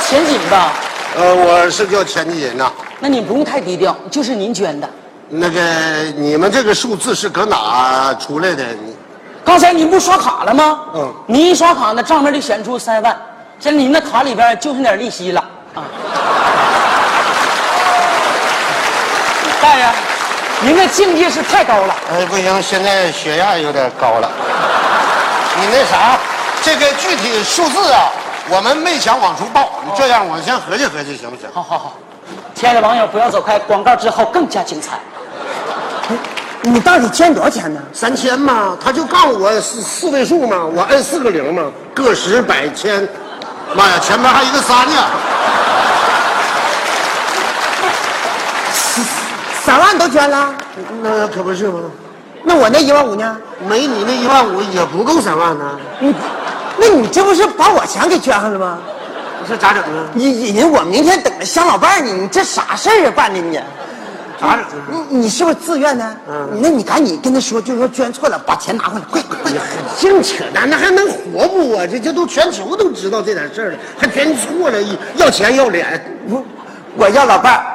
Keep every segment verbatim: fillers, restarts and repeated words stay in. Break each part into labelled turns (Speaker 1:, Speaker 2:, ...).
Speaker 1: 钱锦吧？
Speaker 2: 呃，我是叫钱继银呐。
Speaker 1: 那你不用太低调，就是您捐的。
Speaker 2: 那个，你们这个数字是搁哪出来的？
Speaker 1: 刚才您不刷卡了吗？
Speaker 2: 嗯。
Speaker 1: 你一刷卡，那账面就显出三万，现在您那卡里边就剩点利息了啊。大爷，您的境界是太高了。
Speaker 2: 哎，不行，现在血压有点高了。你那啥，这个具体数字啊，我们没想往出报。你这样，我先合计合计，行不行？
Speaker 1: 好好好，亲爱的网友，不要走开，广告之后更加精彩。
Speaker 3: 你你到底捐多少钱呢？
Speaker 2: 三千嘛，他就告诉我四四位数嘛，我按四个零嘛，个十百千。妈呀，前面还有一个三呢。
Speaker 3: 三万都捐了？
Speaker 2: 那可不是吗？
Speaker 3: 那我那一万五呢？
Speaker 2: 没你那一万五也不够三万呢。
Speaker 3: 你，那你这不是把我钱给捐上了吗？
Speaker 2: 这咋整啊？
Speaker 3: 你人我明天等着相老伴呢，你这啥事儿啊办的你？
Speaker 2: 咋整？
Speaker 3: 你你是不是自愿的？嗯，那你赶紧跟他说，就说捐错了，把钱拿回来，快快快！
Speaker 2: 净扯淡，那还能活不啊？这这都全球都知道这点事儿了，还捐错了，要钱要脸。
Speaker 3: 我我要老伴儿。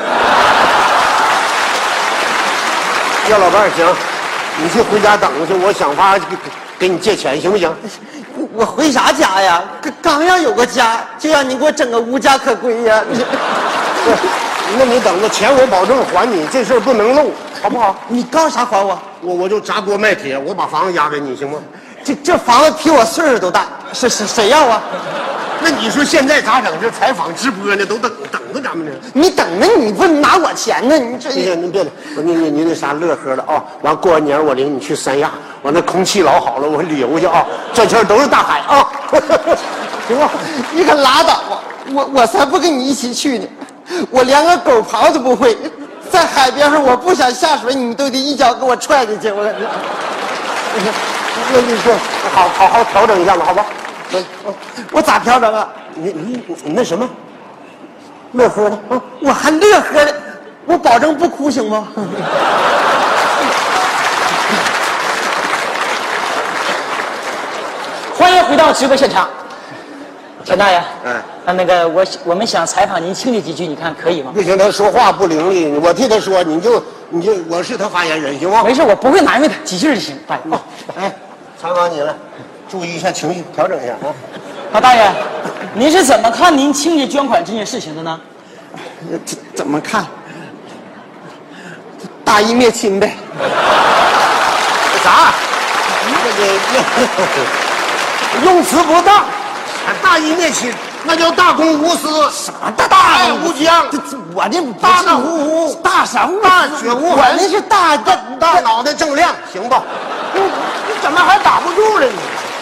Speaker 2: 要老伴儿行，你去回家等着去，我想法给给你借钱，行不行？
Speaker 3: 我回啥家呀？刚刚要有个家，就让你给我整个无家可归呀！
Speaker 2: 那你等着，钱我保证还你，这事儿不能漏，好不好？
Speaker 3: 你刚啥还我？
Speaker 2: 我我就砸锅卖铁，我把房子押给你，行吗？
Speaker 3: 这这房子比我岁数都大，是是谁要啊？
Speaker 2: 那你说现在咋整？这采访直播呢，都等等着咱们呢。
Speaker 3: 你等着，你不拿我钱呢？你这
Speaker 2: 你你别了，你你你那啥乐呵的啊！完过完年我领你去三亚，完那空气老好了，我旅游去啊！这圈都是大海啊！
Speaker 3: 行吧，你可拉倒吧！我我才不跟你一起去呢，我连个狗刨都不会，在海边上我不想下水，你都得一脚给我踹进去。我感觉，
Speaker 2: 那你说好好好调整一下子，好吧？
Speaker 3: 我咋调整啊？
Speaker 2: 你你你那什么，乐呵的啊！
Speaker 3: 我还乐呵的，我保证不哭行吗？
Speaker 1: 欢迎回到直播现场，钱大爷。
Speaker 2: 哎，
Speaker 1: 那那个我我们想采访您亲戚几句，你看可以吗？
Speaker 2: 不行，他说话不伶俐，我替他说，你就你就我是他发言人，行吗？
Speaker 1: 没事，我不会难为他，几句就行。大爷，哦，
Speaker 2: 哎，采访你了，注意一下情绪，调整一下啊。
Speaker 1: 好，大爷，您是怎么看您亲戚捐款这件事情的呢？
Speaker 3: 怎怎么看？大义灭亲呗。
Speaker 2: 啥？这个用词不当，大义灭亲，那叫大公无私，
Speaker 3: 什么大
Speaker 2: 大爱无疆。
Speaker 3: 这这我这
Speaker 2: 大大乎乎，
Speaker 3: 大啥乎？
Speaker 2: 大血无痕。
Speaker 3: 我那是大大
Speaker 2: 大脑袋正亮，行吧？你你怎么还打不住了你？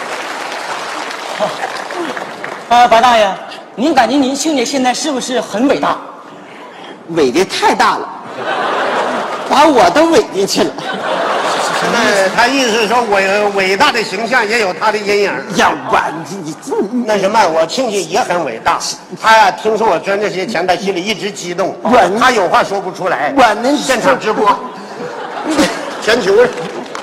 Speaker 1: 啊，白大爷，您感觉您亲家现在是不是很伟大？
Speaker 3: 伟的太大了，把我都伟进去了。
Speaker 2: 那他意思是说，伟伟大的形象也有他的阴影。
Speaker 3: 呀，我你这
Speaker 2: 那什么，我亲戚也很伟大。他呀，听说我捐这些钱，他心里一直激动。
Speaker 3: 我
Speaker 2: 他有话说不出来。
Speaker 3: 我那
Speaker 2: 现场直播，全球的。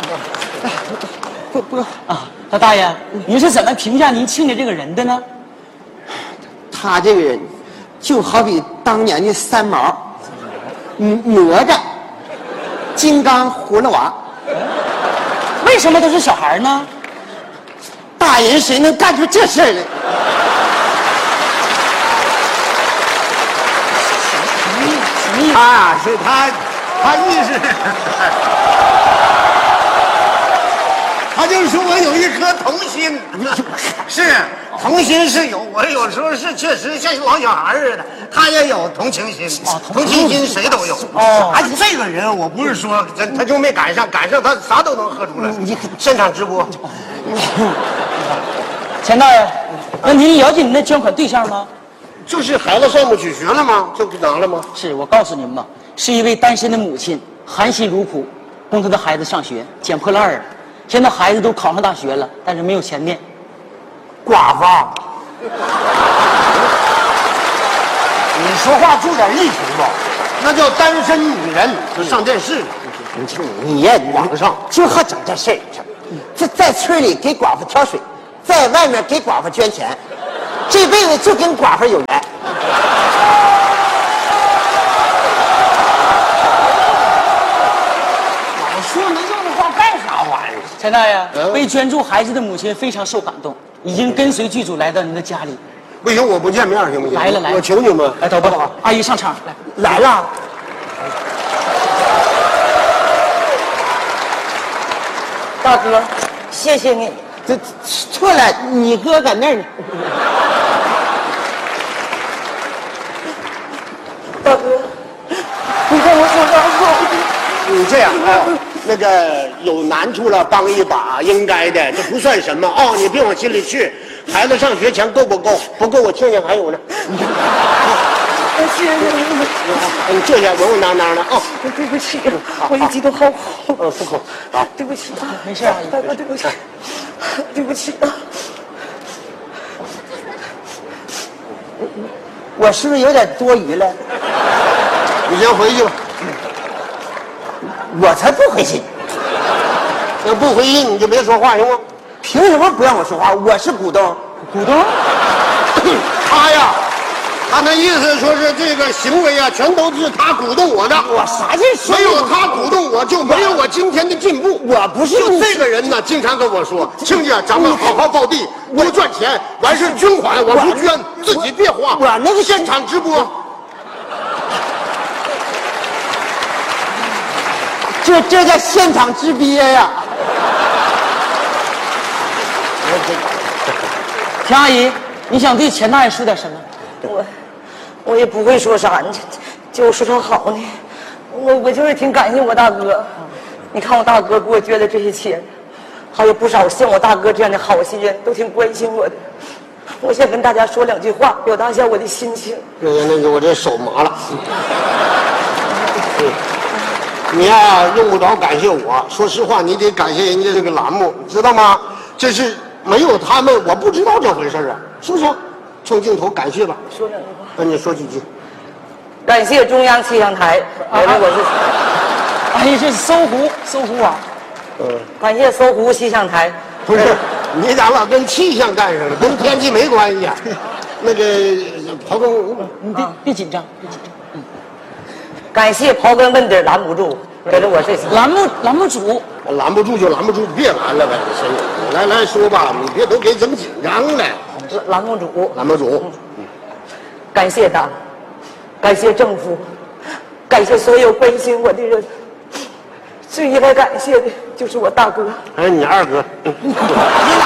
Speaker 3: 不不
Speaker 1: 啊，那大爷，您是怎么评价您亲家这个人的呢？
Speaker 3: 他这个人，就好比当年的三毛、嗯哪吒、金刚、葫芦娃。
Speaker 1: 为什么都是小孩呢？
Speaker 3: 大人谁能干出这事儿来？
Speaker 1: 什么意思？
Speaker 2: 啊，是他，他意思，他就是说我有一颗童心，是童心是有，我有时候是确实像老小孩似的，他也有同情心，同情心谁都有。
Speaker 1: 哦，
Speaker 2: 而且这个人我不是说他他就没赶上，赶上他啥都能喝出来。你现场直播，
Speaker 1: 钱大爷，那您了解您的捐款对象吗？
Speaker 2: 就是孩子上不起学了吗？就拿了吗？
Speaker 1: 是我告诉您吧，是一位单身的母亲，含辛茹苦供她的孩子上学，捡破烂儿。现在孩子都考上大学了，但是没有钱念。
Speaker 2: 寡妇，你说话注点意行不？那叫单身女人，就上电视了。
Speaker 3: 你听你呀，网上就好整这事儿，在在村里给寡妇挑水，在外面给寡妇捐钱， 这辈子就跟寡妇有缘。
Speaker 2: 老说那样的话干啥玩意儿？
Speaker 1: 陈大爷，
Speaker 2: 嗯
Speaker 1: 被捐助孩子的母亲非常受感动，已经跟随剧组来到您的家里。
Speaker 2: 不行，我不见面行不行？
Speaker 1: 来了来了，
Speaker 2: 我求你们，
Speaker 1: 来，导播，阿姨上场来。
Speaker 3: 来了，
Speaker 4: 大哥，谢谢你。
Speaker 3: 这错了，你哥搁那儿呢。
Speaker 4: 大哥，你跟我说啥好？
Speaker 2: 你这样啊，那个有难处了帮一把，应该的，这不算什么哦，你别往心里去。孩子上学钱够不够？不够，我听听还有呢。
Speaker 4: 谢谢你。
Speaker 2: 你坐下，稳稳当当的啊。
Speaker 4: 对不起，我一激动好哭。
Speaker 2: 嗯，漱口啊。
Speaker 4: 对不起，
Speaker 1: 没事，阿姨。
Speaker 4: 大哥，对不起，对不起。
Speaker 3: 我是不是有点多余了？
Speaker 2: 你先回去吧。
Speaker 3: 我才不回去！
Speaker 2: 要不回去你就别说话，行吗？
Speaker 3: 凭什么不让我说话？我是股东。
Speaker 1: 股东？
Speaker 2: 他呀，他那意思说是这个行为啊，全都是他鼓动我的。
Speaker 3: 我啥劲说？
Speaker 2: 没有他鼓动我，就没有我今天的进步。
Speaker 3: 我不是
Speaker 2: 就这个人呢，经常跟我说：“亲家，咱们好好报地，多赚钱，完事捐款我不捐，自己别花。”
Speaker 3: 我那个
Speaker 2: 现场直播，
Speaker 3: 这这叫现场直憋呀！
Speaker 1: 田阿姨，你想对钱大爷说点什么？
Speaker 4: 我，我也不会说啥，你就我说啥好呢？我我就是挺感谢我大哥。你看我大哥给我捐的这些钱，还有不少像我大哥这样的好心人都挺关心我的。我想跟大家说两句话，表达一下我的心情。
Speaker 2: 那个那个，我这手麻了。你呀，用不着感谢我。说实话，你得感谢人家这个栏目，知道吗？这是没有他们，我不知道这回事啊，是不是？冲镜头感谢吧。
Speaker 4: 说两句话。
Speaker 2: 那你说几句。
Speaker 4: 感谢中央气象台，我是我是。
Speaker 1: 阿姨，这是搜狐，搜狐网。
Speaker 2: 嗯，
Speaker 4: 感谢搜狐气象台。
Speaker 2: 不是，你咋老跟气象干上了？跟天气没关系啊。那个刨根，
Speaker 1: 你别别紧张，别紧张。
Speaker 4: 感谢刨根问底拦不住，给了我这次。
Speaker 1: 栏目栏目组，
Speaker 2: 拦不住就拦不住，别拦了呗。行，来来说吧，你别都给整紧张了。
Speaker 4: 栏目组，
Speaker 2: 栏目组，
Speaker 4: 感谢党，感谢政府，感谢所有关心我的人。最应该感谢的就是我大哥。
Speaker 2: 还有你二哥。你俩，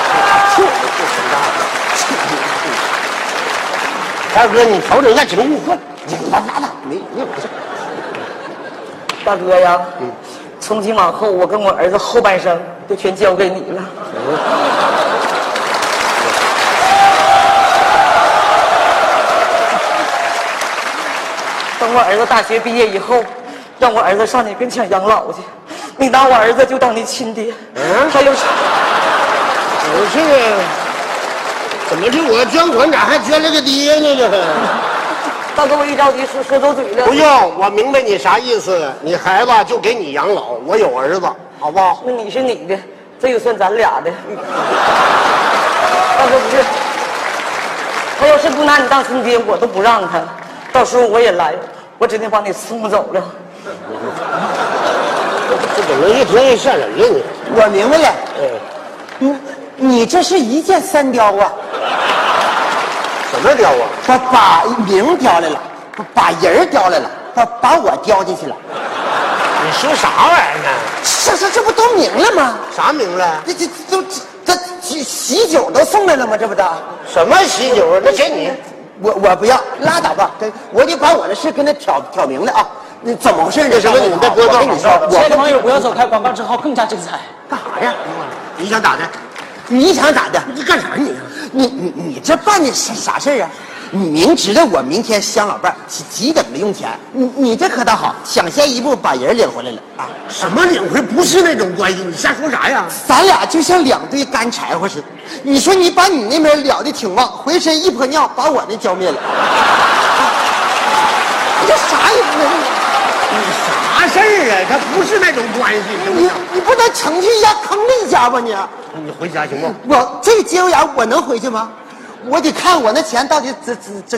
Speaker 2: 二哥，你调整一下情绪，快，拉拉倒，没没有事。
Speaker 4: 大哥呀，嗯，从今往后，我跟我儿子后半生就全交给你了。等我儿子大学毕业以后，让我儿子上你跟前养老去，你当我儿子就当你亲爹。
Speaker 2: 嗯，
Speaker 4: 他要是，
Speaker 2: 我这个怎么这我捐款咋还捐了个爹呢？这个。
Speaker 4: 大哥，我一着急说说走嘴了。
Speaker 2: 不用，我明白你啥意思。你孩子就给你养老，我有儿子，好不好？
Speaker 4: 那你是你的，这就算咱俩的。大哥不是，他要是不拿你当亲爹，我都不让他。到时候我也来，我指定把你送走了。
Speaker 2: 这怎么一听一吓人了呢？
Speaker 3: 我明白了，
Speaker 2: 嗯，
Speaker 3: 你你这是一箭三雕啊！
Speaker 2: 什么雕啊？
Speaker 3: 把把名雕来了，把人雕来了，把把我雕进去了。
Speaker 2: 你说啥玩意儿呢？
Speaker 3: 这这这不都明了吗？
Speaker 2: 啥名了？
Speaker 3: 这这都这喜喜酒都送来了吗？这不都？
Speaker 2: 什么喜酒啊？那给你。
Speaker 3: 我我不要，拉倒吧！跟我得把我的事跟他挑挑明了啊！你怎么回事？
Speaker 2: 这什么？你再播
Speaker 3: 我
Speaker 2: 段
Speaker 3: 跟你说，
Speaker 1: 亲爱的
Speaker 3: 我
Speaker 1: 朋友不要走开，广告之后更加精彩。
Speaker 3: 干啥呀？
Speaker 2: 你想咋的？
Speaker 3: 你想咋的？
Speaker 2: 你干啥你？
Speaker 3: 你你你这办的啥啥事啊？你明知道我明天相老伴儿是急等着用钱，你你这可倒好，抢先一步把人领回来了啊！
Speaker 2: 什么领回？不是那种关系，你瞎说啥呀？
Speaker 3: 咱俩就像两堆干柴火似的。你说你把你那边燎的挺旺，回身一泼尿把我那浇灭了，你这啥人呢？
Speaker 2: 啥事儿啊？他不是那种关系，行不
Speaker 3: 你
Speaker 2: 行？
Speaker 3: 你不能成全一下坑了一家吧你？
Speaker 2: 你回家行不？
Speaker 3: 我这个节骨眼我能回去吗？ 我得看我那钱到底怎怎怎